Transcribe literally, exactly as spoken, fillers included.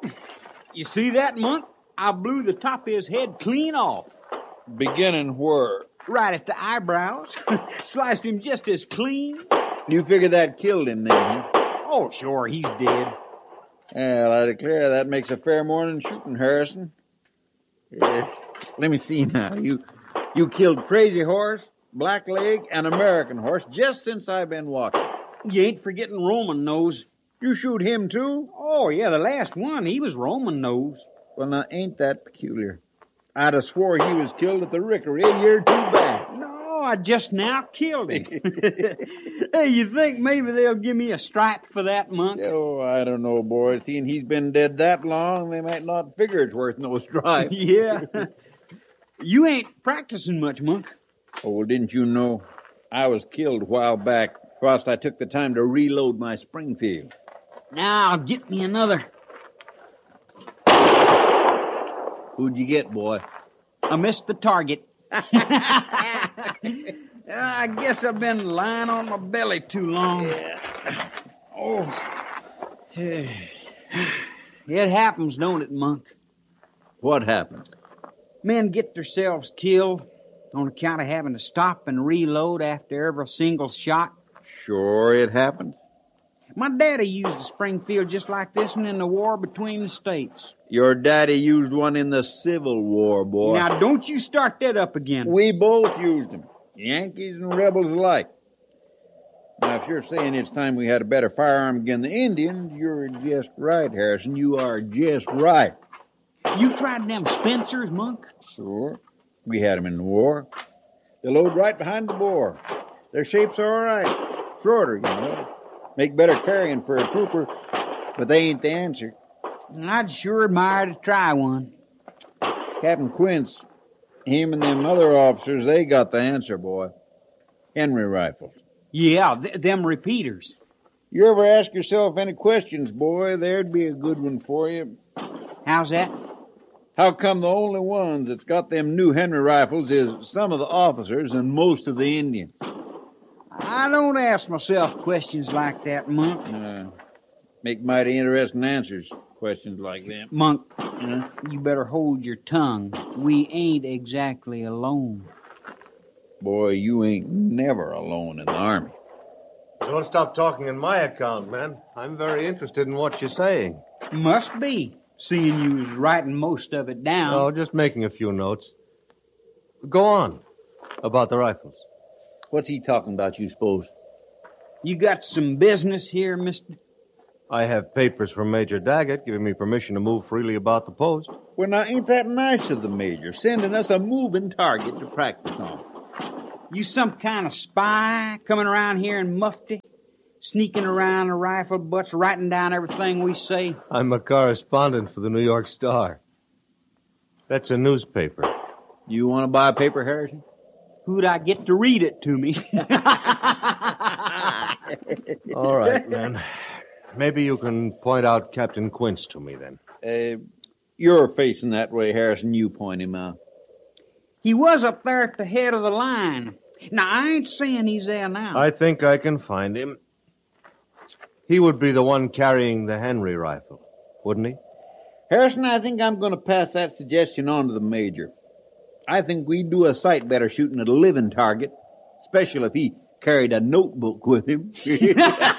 You see that, Monk? I blew the top of his head clean off. Beginning where? Right at the eyebrows. Sliced him just as clean. You figure that killed him then, huh? Oh, sure, he's dead. Well, I declare that makes a fair morning shooting, Harrison. Uh, let me see now. You you killed Crazy Horse, Blackleg, and American Horse just since I've been watching. You ain't forgetting Roman Nose. You shoot him, too? Oh, yeah, the last one, he was Roman Nose. Well, now, ain't that peculiar? I'd have swore he was killed at the Rickery a year or two back. No, I just now killed him. Hey, you think maybe they'll give me a stripe for that, Monk? Oh, I don't know, boy. Seeing he's been dead that long, they might not figure it's worth no stripe. Yeah. You ain't practicing much, Monk. Oh, well, didn't you know? I was killed a while back, whilst I took the time to reload my Springfield. Now, get me another. Who'd you get, boy? I missed the target. I guess I've been lying on my belly too long. Yeah. Oh. It happens, don't it, Monk? What happened? Men get themselves killed on account of having to stop and reload after every single shot. Sure it happened. My daddy used a Springfield just like this one in the war between the states. Your daddy used one in the Civil War, boy. Now, don't you start that up again. We both used them. Yankees and rebels alike. Now, if you're saying it's time we had a better firearm against the Indians, you're just right, Harrison. You are just right. You tried them Spencers, Monk? Sure. We had them in the war. They load right behind the bore. Their shape's all right. Shorter, you know. Make better carrying for a trooper, but they ain't the answer. I'd sure admire to try one. Captain Quince, him and them other officers, they got the answer, boy. Henry rifles. Yeah, th- them repeaters. You ever ask yourself any questions, boy, there'd be a good one for you. How's that? How come the only ones that's got them new Henry rifles is some of the officers and most of the Indians? I don't ask myself questions like that, Monk. Uh, make mighty interesting answers, questions like that. Monk, Huh? you better hold your tongue. We ain't exactly alone. Boy, you ain't never alone in the Army. Don't stop talking in my account, man. I'm very interested in what you're saying. Must be, seeing you was writing most of it down. Oh, just making a few notes. Go on. About the rifles. What's he talking about, you suppose? You got some business here, mister? I have papers from Major Daggett giving me permission to move freely about the post. Well, now, ain't that nice of the Major, sending us a moving target to practice on? You some kind of spy coming around here in mufti? Sneaking around the rifle butts, writing down everything we say? I'm a correspondent for the New York Star. That's a newspaper. You want to buy a paper, Harrison? Who'd I get to read it to me? All right, man. Maybe you can point out Captain Quince to me, then. Uh, you're facing that way, Harrison. You point him out. He was up there at the head of the line. Now, I ain't saying he's there now. I think I can find him. He would be the one carrying the Henry rifle, wouldn't he? Harrison, I think I'm going to pass that suggestion on to the Major. I think we'd do a sight better shooting at a living target, especially if he carried a notebook with him.